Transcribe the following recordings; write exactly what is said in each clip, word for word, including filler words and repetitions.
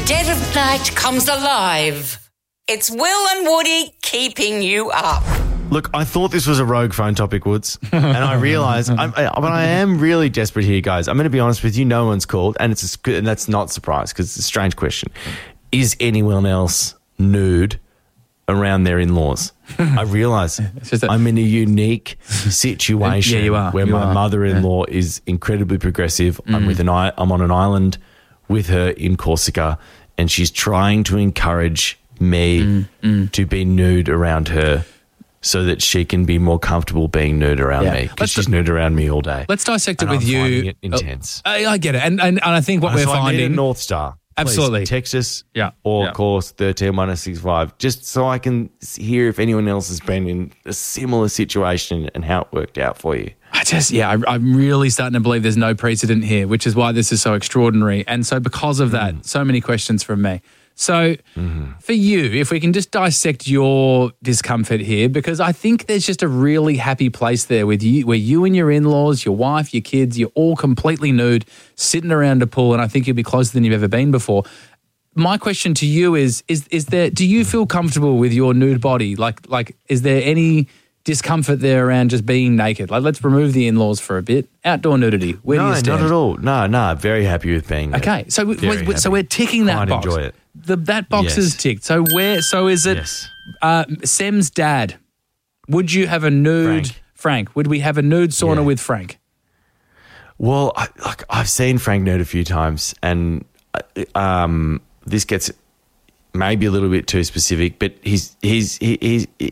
dead of night comes alive. It's Will and Woody keeping you up. Look, I thought this was a rogue phone topic, Woods, and I realise, I'm, I, but I am really desperate here, guys. I'm going to be honest with you. No one's called, and it's a, and that's not a surprise because it's a strange question. Is anyone else nude around their in-laws? I realise I'm in a unique situation yeah, you are. where you my are. mother-in-law yeah. is incredibly progressive. Mm. I'm with an I, I'm on an island with her in Corsica, and she's trying to encourage me mm. Mm. to be nude around her, so that she can be more comfortable being nude around yeah. me because she's nude around me all day. Let's dissect it and with I'm you. Finding it intense. Oh, I, I get it, and, and and I think what oh, we're so finding. I need a North Star. Absolutely, Please, text us, yeah, or yeah. course thirteen one oh six five, just so I can hear if anyone else has been in a similar situation and how it worked out for you. I just, yeah, I, I'm really starting to believe there's no precedent here, which is why this is so extraordinary, and so because of that, mm. so many questions from me. So mm-hmm. for you, if we can just dissect your discomfort here, because I think there's just a really happy place there with you, where you and your in-laws, your wife, your kids, you're all completely nude, sitting around a pool, and I think you'll be closer than you've ever been before. My question to you is, is, is there, do you feel comfortable with your nude body? Like, like, is there any discomfort there around just being naked? Like, let's remove the in-laws for a bit. Outdoor nudity, where no, do you stand? No, not at all. No, no, very happy with being nude. Okay, so, we, we, so we're ticking that Quite box. enjoy it. The, that box yes. is ticked. So where? So is it yes. uh, Sem's dad? Would you have a nude Frank? Frank would we have a nude sauna yeah. with Frank? Well, I, like I've seen Frank nude a few times, and um, this gets maybe a little bit too specific, but he's he's he's he's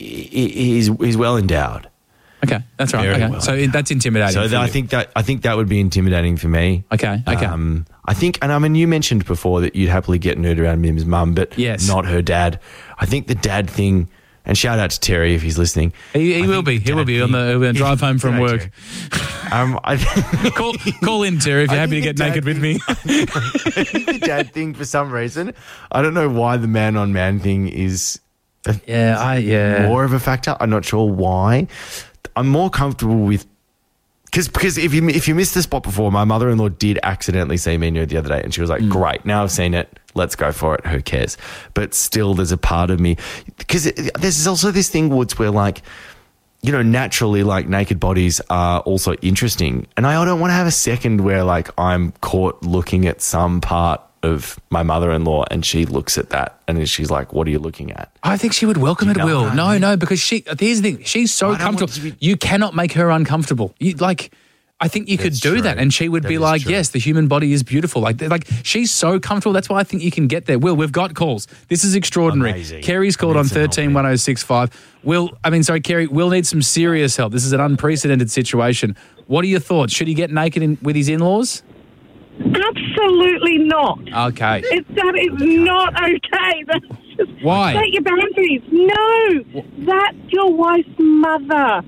he's, he's well endowed. Okay, that's right. Very okay. well so endowed. That's intimidating. So for th- I you. think that I think that would be intimidating for me. Okay. Okay. Um, I think, and I mean, you mentioned before that you'd happily get nude around Mim's mum, but yes. not her dad. I think the dad thing, and shout out to Terry if he's listening. He, he will be. He will be on the, on the drive home from work. um, I call call in, Terry, if you're I happy to get naked thing, with me. I think the dad thing, for some reason, I don't know why the man on man thing is. A, yeah, I yeah more of a factor. I'm not sure why. I'm more comfortable with. Because because if you if you missed the spot before, my mother-in-law did accidentally see me nude the other day, and she was like, mm. great, now I've seen it, let's go for it, who cares? But still, there's a part of me, because there's also this thing, Woods, where like, you know, naturally, like, naked bodies are also interesting, and I don't want to have a second where like I'm caught looking at some part of my mother-in-law and she looks at that and she's like, what are you looking at? I think she would welcome it, Will. No, mean? no, because she, here's the thing, she's so comfortable. Be... You cannot make her uncomfortable. You, like, I think you That's could do true. that and she would that be like, true. yes, the human body is beautiful. Like, like she's so comfortable. That's why I think you can get there. Will, we've got calls. This is extraordinary. Amazing. Kerry's called on thirteen one oh six five. Will, I mean, sorry, Kerry, Will needs some serious help. This is an unprecedented situation. What are your thoughts? Should he get naked in, with his in-laws? Absolutely not. Okay. It's, that is not okay. That's just, why? Set your boundaries. No. What? That's your wife's mother.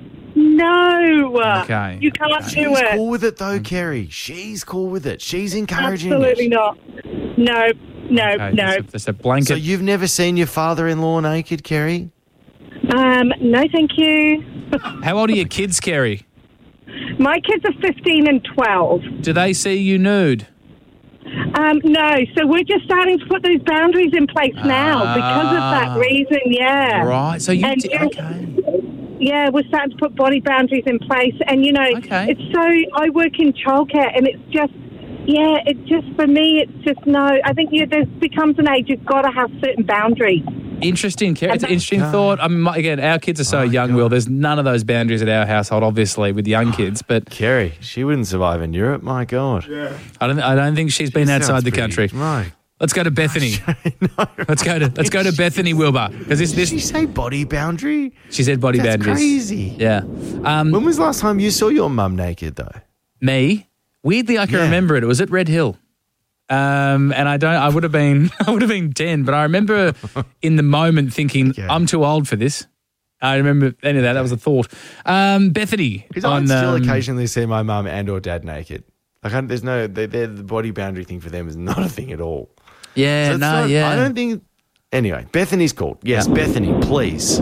No. Okay. You can't okay. do She's it. cool with it though, Kerry. She's cool with it. She's encouraging Absolutely it. Absolutely not. No. No. Okay, no. There's a, there's a blanket. So you've never seen your father-in-law naked, Kerry? Um, no, thank you. How old are your kids, Kerry? My kids are fifteen and twelve. Do they see you nude? Um, no, so we're just starting to put those boundaries in place now ah, because of that reason, yeah. Right, so you... And D- okay. Yeah, we're starting to put body boundaries in place. And, you know, okay. it's so... I work in childcare and it's just... Yeah, it just, for me, it's just no. I think yeah, there becomes an age you've got to have certain boundaries. Interesting, Kerry. It's an interesting thought. I mean, again, our kids are so oh, young, God. Will. There's none of those boundaries at our household, obviously, with young kids. But Kerry, she wouldn't survive in Europe. My God. Yeah. I don't. I don't think she's she been outside the pretty, country. Right. Let's go to Bethany. no. Let's go to Let's go to Bethany Wilbur because this this. Did she say body boundary? She said body That's boundaries. Crazy. Yeah. Um, when was the last time you saw your mum naked, though? Me. Weirdly, I can yeah. remember it. It was at Red Hill. Um, and I don't. I would have been. I would have been ten, but I remember in the moment thinking, okay. "I'm too old for this." I remember any of that. That was a thought. Um, Bethany, because I still um, occasionally see my mum and or dad naked. Like, I, there's no, they, the body boundary thing for them is not a thing at all. Yeah, so no, not, yeah. I don't think. Anyway, Bethany's called. Yes, yeah. Bethany, please.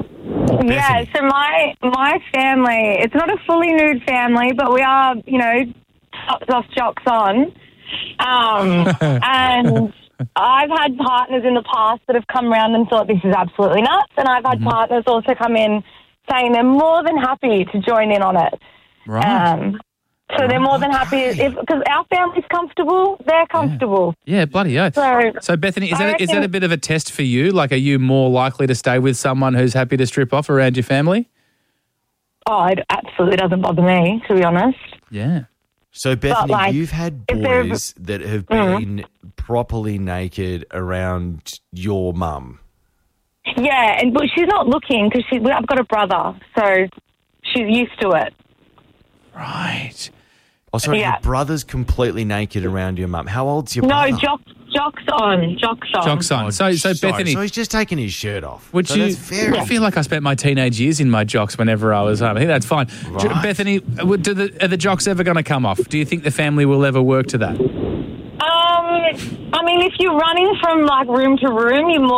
Yeah, Bethany. so my my family, it's not a fully nude family, but we are, you know, tops off, jocks on. Um, and I've had partners in the past that have come around and thought this is absolutely nuts, and I've had Mm-hmm. partners also come in saying they're more than happy to join in on it. Right. Um, so they're more than happy if because our family's comfortable, they're comfortable. Yeah, bloody oath. So, So, Bethany, is I that, is that reckon- a bit of a test for you? Like, are you more likely to stay with someone who's happy to strip off around your family? oh, it absolutely doesn't bother me, to be honest. Yeah. So, Bethany, like, you've had if they're- boys that have Mhm. been properly naked around your mum. Yeah, and but she's not looking because she. I've got a brother, so she's used to it. Right. Oh, sorry, Yeah. your brother's completely naked around your mum. How old's your No, brother? jock, jock's on, jock's on. Jock's on. So, so Sorry, Bethany, So he's just taking his shirt off. would so you? That's very... I feel like I spent my teenage years in my jocks whenever I was home. I think that's fine. J- Right. Bethany, would- do the, are the jocks ever going to come off? Do you think the family will ever work to that? Um, I mean, if you're running from like room to room, you're more